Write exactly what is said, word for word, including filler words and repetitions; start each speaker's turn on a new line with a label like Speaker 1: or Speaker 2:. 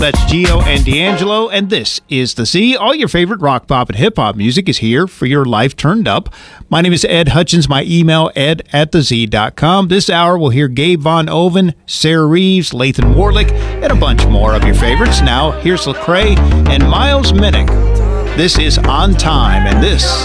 Speaker 1: That's Gio and D'Angelo, and this is The Z. All your favorite rock, pop, and hip-hop music is here for your life turned up. My name is Ed Hutchins. My email, ed at the z dot com. This hour, we'll hear Gabe Von Oven, Sarah Reeves, Lathan Warlick, and a bunch more of your favorites. Now, here's Lecrae and Miles Minnick. This is On Time, and this